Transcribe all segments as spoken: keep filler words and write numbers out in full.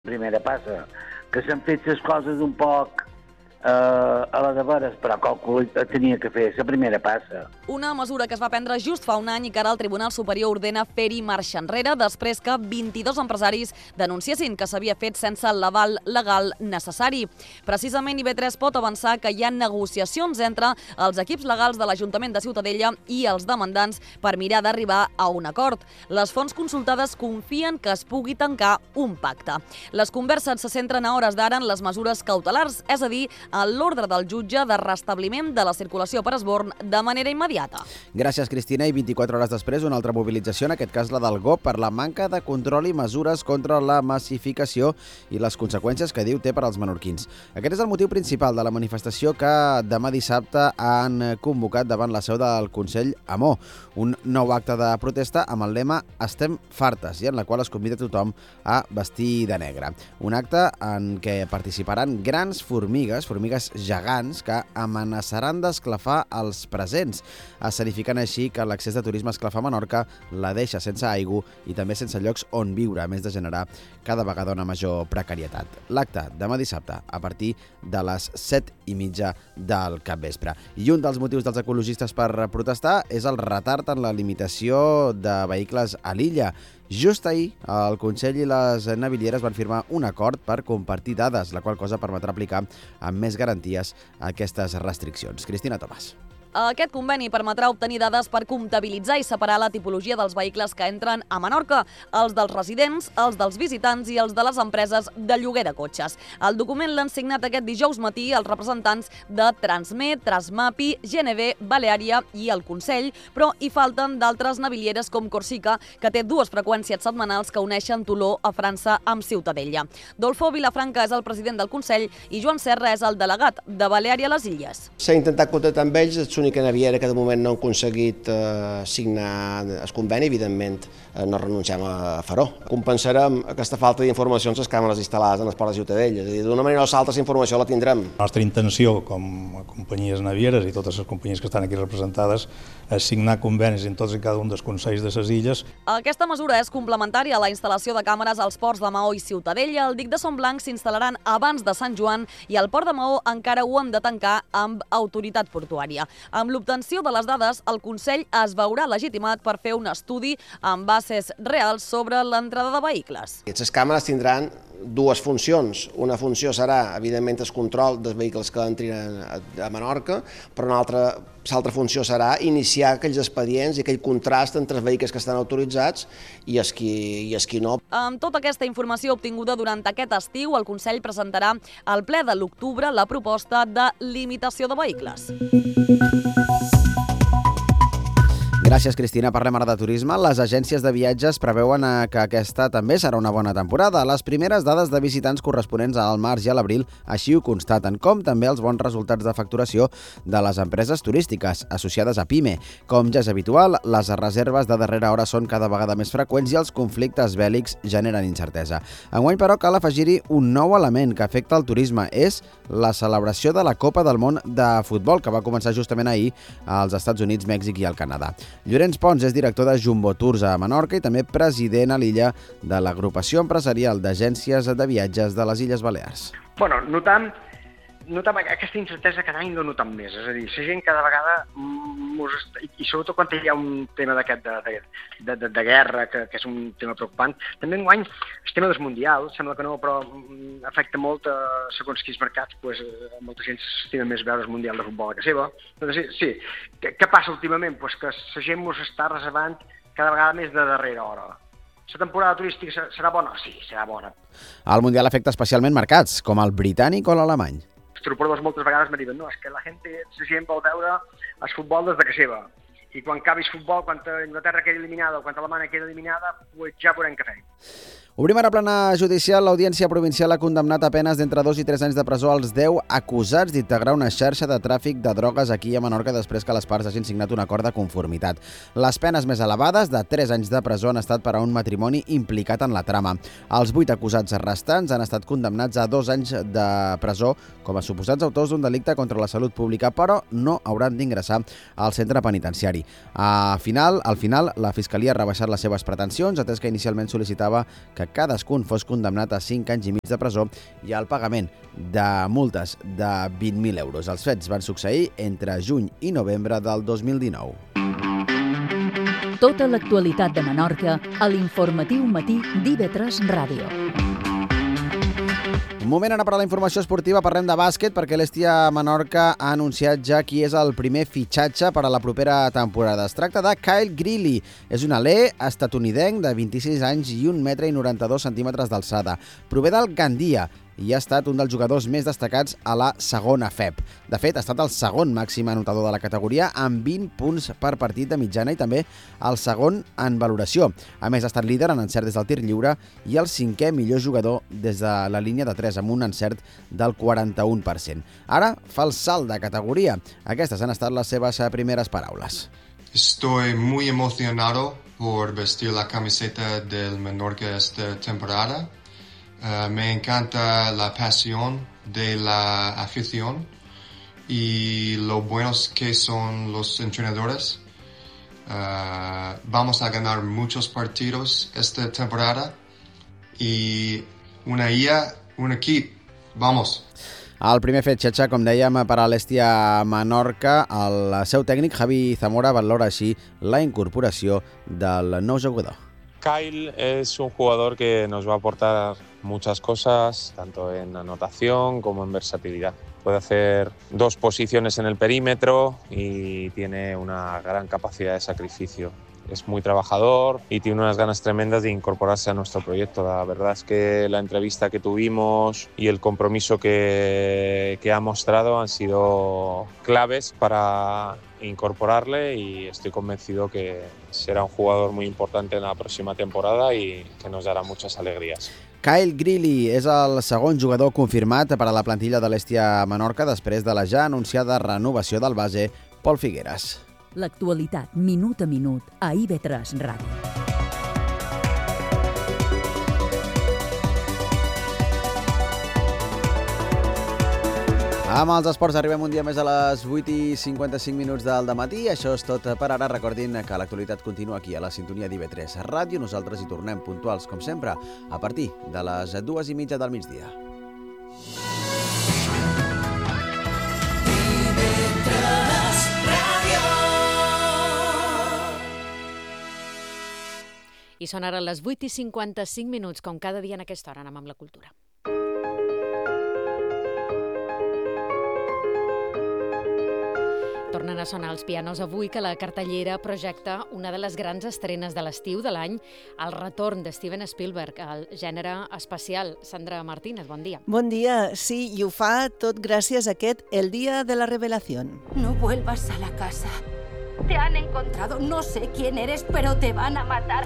Primera passa, que s'han fet les coses un poc eh, a la de veres, però qualcú tenia que fer, la primera passa. Una mesura que es va prendre just fa un any i que ara el Tribunal Superior ordena fer-hi marxa enrere després que vint-i-dos empresaris denunciessin que s'havia fet sense l'aval legal necessari. Precisament I V tres pot avançar que hi ha negociacions entre els equips legals de l'Ajuntament de Ciutadella i els demandants per mirar d'arribar a un acord. Les fonts consultades confien que es pugui tancar un pacte. Les converses se centren a hores d'ara en les mesures cautelars, és a dir, a l'ordre del jutge de restabliment de la circulació per esborn de manera immediata. Gràcies, Cristina. I vint-i-quatre hores després, una altra mobilització, en aquest cas la del G O P, per la manca de control i mesures contra la massificació i les conseqüències que diu té per als menorquins. Aquest és el motiu principal de la manifestació que demà dissabte han convocat davant la seu del Consell a Mo, un nou acte de protesta amb el lema Estem fartes i en la qual es convida tothom a vestir de negre. Un acte en què participaran grans formigues, formigues gegants que amenaçaran d'esclafar els presents, escenificant així que l'accés de turisme a esclafar a Menorca la deixa sense aigua i també sense llocs on viure, a més de generar cada vegada una major precarietat. L'acte demà dissabte a partir de les set i mitja del capvespre. I un dels motius dels ecologistes per protestar és el retard en la limitació de vehicles a l'illa. Just ahir, el Consell i les navilieres van firmar un acord per compartir dades, la qual cosa permetrà aplicar amb més garanties aquestes restriccions. Cristina Tomàs. Aquest conveni permetrà obtenir dades per comptabilitzar i separar la tipologia dels vehicles que entren a Menorca, els dels residents, els dels visitants i els de les empreses de lloguer de cotxes. El document l'han signat aquest dijous matí els representants de Transmet, Transmapi, G N V, Baleària i el Consell, però hi falten d'altres navilieres com Corsica, que té dues freqüències setmanals que uneixen Toló a França amb Ciutadella. Dolfo Vilafranca és el president del Consell i Joan Serra és el delegat de Baleària a les Illes. S'ha intentat contactar amb ells, l'única naviera que de moment no han aconseguit eh, signar el conveni, evidentment eh, no renunciem a fer-ho. Compensarem aquesta falta d'informació amb les càmeres instal·lades en el port de Ciutadella, és a dir, d'una manera o l'altra la informació la tindrem. La nostra intenció com a companyies navieres i totes les companyies que estan aquí representades és signar convenis en tots i cada un dels consells de les illes. Aquesta mesura és complementària a la instal·lació de càmeres als ports de Maó i Ciutadella. El dic de Son Blanc s'instal·laran abans de Sant Joan i el port de Maó encara ho hem de tancar amb autoritat portuària. Amb l'obtenció de les dades, el Consell es veurà legitimat per fer un estudi amb bases reals sobre l'entrada de vehicles. Aquestes càmeres tindran dues funcions. Una funció serà, evidentment, el control dels vehicles que entrin a Menorca, però una altra, l'altra funció serà iniciar aquells expedients i aquell contrast entre els vehicles que estan autoritzats i els qui, i els qui no. Amb tota aquesta informació obtinguda durant aquest estiu, el Consell presentarà al ple de l'octubre la proposta de limitació de vehicles. Gràcies, Cristina. Parlem ara de turisme. Les agències de viatges preveuen que aquesta també serà una bona temporada. Les primeres dades de visitants corresponents al març i a l'abril així ho constaten, com també els bons resultats de facturació de les empreses turístiques associades a PIME. Com ja és habitual, les reserves de darrera hora són cada vegada més freqüents i els conflictes bèl·lics generen incertesa. Enguany, però, cal afegir-hi un nou element que afecta el turisme. És la celebració de la Copa del Món de Futbol, que va començar justament ahir als Estats Units, Mèxic i el Canadà. Llorenç Pons és director de Jumbo Tours a Menorca i també president a l'illa de l'Agrupació Empresarial d'Agències de Viatges de les Illes Balears. Bueno, notam, notam aquesta incertesa cada any no notam més, és a dir, la gent cada vegada, i sobretot quan hi ha un tema d'aquest de, de, de, de, de guerra, que, que és un tema preocupant, també enguany el tema dels mundials, sembla que no, però afecta molt a segons quins mercats, pues, molta gent s'estima més veure el mundial de futbol a casa seva. Doncs sí, sí. Què, què passa últimament? Pues que la gent ens està reservant cada vegada més de darrera hora. La temporada turística serà bona? Sí, serà bona. El Mundial afecta especialment mercats, com el britànic o l'alemany. Els trucadors moltes vegades me diuen no, és que la gent, la gent vol veure el futbol des de casa seva. I quan acabi el futbol, quan Anglaterra quedi eliminada o quan Alemanya quedi eliminada, pues ja veurem què fem. Obrim ara plana judicial. L'Audiència Provincial ha condemnat a penes d'entre dos i tres anys de presó als deu acusats d'integrar una xarxa de tràfic de drogues aquí a Menorca després que les parts hagin signat un acord de conformitat. Les penes més elevades, de tres anys de presó, han estat per a un matrimoni implicat en la trama. Els vuit acusats restants han estat condemnats a dos anys de presó com a suposats autors d'un delicte contra la salut pública, però no hauran d'ingressar al centre penitenciari. A final, al final, la Fiscalia ha rebaixat les seves pretensions, atès que inicialment sol·licitava que que cadascun fos condemnat a cinc anys i mig de presó i al pagament de multes de vint mil euros. Els fets van succeir entre juny i novembre del dos mil dinou. Tota l'actualitat de Menorca a l'informatiu matí d'I V tres Ràdio. Un moment ara per a la informació esportiva, parlem de bàsquet perquè l'Hèstia Menorca ha anunciat ja qui és el primer fitxatge per a la propera temporada. Es tracta de Kyle Greeley. És un alè estatunidenc de vint-i-sis anys i un metre i noranta-dos centímetres d'alçada. Prové del Gandia i ha estat un dels jugadors més destacats a la segona F E P. De fet, ha estat el segon màxim anotador de la categoria amb vint punts per partit de mitjana i també el segon en valoració. A més, ha estat líder en encert des del tir lliure i el cinquè millor jugador des de la línia de tres amb un encert del quaranta-un per cent. Ara fa el salt de categoria. Aquestes han estat les seves primeres paraules. Estoy muy emocionado por vestir la camiseta del Menorca esta temporada. Uh, me encanta la pasión de la afición y lo buenos que son los entrenadores. Uh, vamos a ganar muchos partidos esta temporada y una I A, un equip. Vamos! El primer fitxatge, com dèiem, per a l'Hèstia Menorca, el seu tècnic, Javi Zamora, valora així la incorporació del nou jugador. Kyle es un jugador que nos va a aportar muchas cosas, tanto en anotación como en versatilidad. Puede hacer dos posiciones en el perímetro y tiene una gran capacidad de sacrificio. Es muy trabajador y tiene unas ganas tremendas de incorporarse a nuestro proyecto. La verdad es que la entrevista que tuvimos y el compromiso que, que ha mostrado han sido claves para incorporarle y estoy convencido que será un jugador muy importante en la próxima temporada y que nos dará muchas alegrías. Kyle Greeley és el segon jugador confirmat per a la plantilla de l'Hèstia Menorca després de la ja anunciada renovació del base Pol Figueres. L'actualitat minut a minut a I V tres Ràdio. Amb els esports arribem un dia més a les vuit i cinquanta-cinc minuts del dematí. Això és tot per ara. Recordin que l'actualitat continua aquí, a la sintonia d'I V tres Ràdio. Nosaltres hi tornem puntuals, com sempre, a partir de les dues i mitja del migdia. I són ara les vuit i cinquanta-cinc minuts, com cada dia en aquesta hora anem amb la cultura. Tornen a sonar els pianos avui que la cartellera projecta una de les grans estrenes de l'estiu de l'any, el retorn de Steven Spielberg al gènere espacial. Sandra Martínez, bon dia. Bon dia, sí, i ho fa tot gràcies a aquest El Día de la Revelación. No vuelvas a la casa. Te han encontrado, no sé quién eres, pero te van a matar.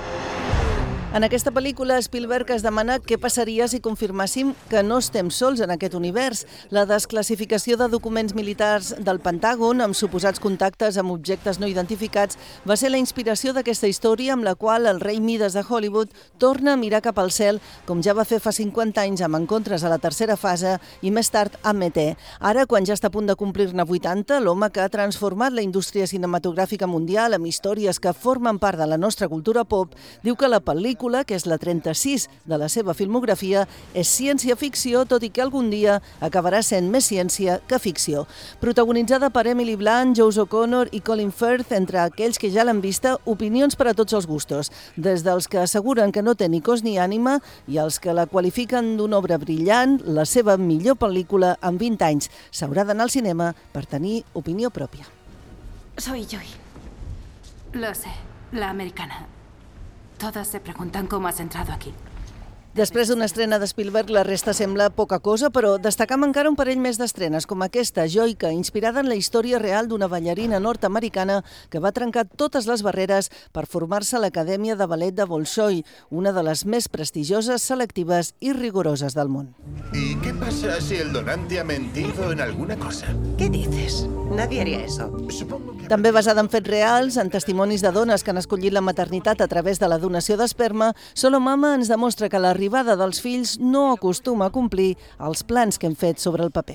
En aquesta pel·lícula, Spielberg es demana què passaria si confirmàssim que no estem sols en aquest univers. La desclassificació de documents militars del Pentàgon amb suposats contactes amb objectes no identificats va ser la inspiració d'aquesta història amb la qual el rei Mides de Hollywood torna a mirar cap al cel, com ja va fer fa cinquanta anys amb Encontres a la tercera fase i més tard amb E T Ara, quan ja està a punt de complir-ne vuitanta, l'home que ha transformat la indústria cinematogràfica mundial amb històries que formen part de la nostra cultura pop, diu que la pel·lícula que és la trenta-sis de la seva filmografia, és ciència-ficció, tot i que algun dia acabarà sent més ciència que ficció. Protagonitzada per Emily Blunt, Jose O'Connor i Colin Firth, entre aquells que ja l'han vista, opinions per a tots els gustos, des dels que asseguren que no té ni cos ni ànima i els que la qualifiquen d'una obra brillant, la seva millor pel·lícula en vint anys. S'haurà d'anar al cinema per tenir opinió pròpia. Soy Joy. Lo sé, la americana. Todas se preguntan cómo has entrado aquí. Després d'una estrena de Spielberg, la resta sembla poca cosa, però destacam encara un parell més d'estrenes, com aquesta, Joica, inspirada en la història real d'una ballarina nord-americana que va trencar totes les barreres per formar-se a l'Acadèmia de Ballet de Bolshoi, una de les més prestigioses, selectives i rigoroses del món. ¿Y qué pasa si el donante ha mentido en alguna cosa? ¿Qué dices? Nadie haría eso. També basada en fets reals, en testimonis de dones que han escollit la maternitat a través de la donació d'esperma, Solo Mama ens demostra que l'arribada dels fills no acostuma a complir els plans que hem fet sobre el paper.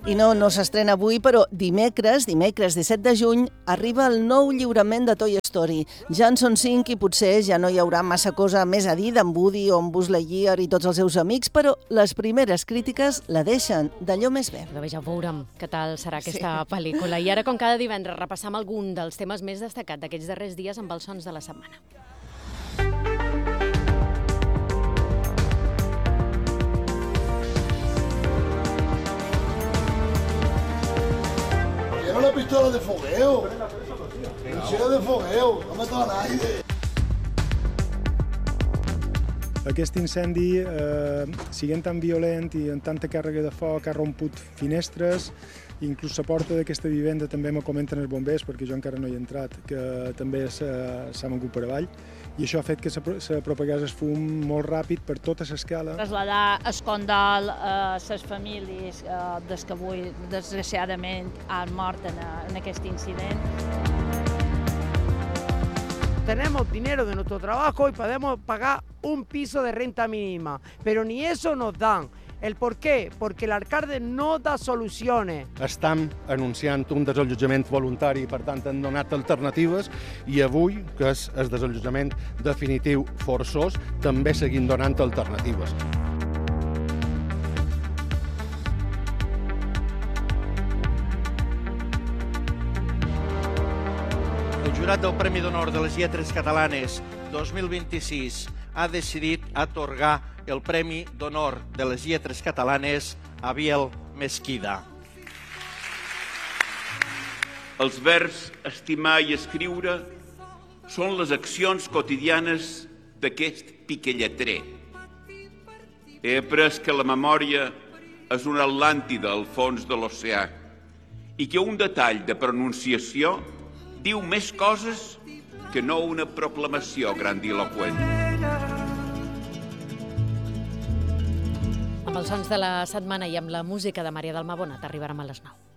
I no, no s'estrena avui, però dimecres, dimecres disset de juny, arriba el nou lliurament de Toy Story. Ja en són cinc i potser ja no hi haurà massa cosa més a dir d'en Woody o en Buzz Lightyear i tots els seus amics, però les primeres crítiques la deixen d'allò més bé. Però ja veurem què tal serà aquesta sí. pel·lícula. I ara, com cada divendres, repassam algun dels temes més destacats d'aquests darrers dies amb els sons de la setmana. Quiero la pistola de fogueo. Pistola de fogueo. No me toca nadie. Aquest incendi, eh, siguent tan violent i amb tanta càrrega de foc, ha romput finestres, inclús la porta d'aquesta vivenda també me comenten els bombers, perquè jo encara no hi he entrat, que també s'ha mogut per avall, i això ha fet que se propagés el fum molt ràpid per tota l'escala. Traslladar el condol a les famílies des que avui, desgraciadament, han mort en, en aquest incident. Tenemos dinero de nuestro trabajo y podemos pagar un piso de renta mínima, pero ni eso nos dan. ¿El por qué? Porque el alcalde no da soluciones. Estem anunciant un desallotjament voluntari, per tant han donat alternatives, i avui, que és el desallotjament definitiu forçós, també seguim donant alternatives. El jurat del Premi d'Honor de les Lletres Catalanes dos mil vint-i-sis ha decidit atorgar el Premi d'Honor de les Lletres Catalanes a Biel Mesquida. Els verbs estimar i escriure són les accions quotidianes d'aquest piquelletrer. He après que la memòria és una Atlàntida al fons de l'oceà i que un detall de pronunciació diu més coses que no una proclamació grandiloqüent. Amb els sons de la setmana i amb la música de Maria Dalmà Bonat arribarem a les nou.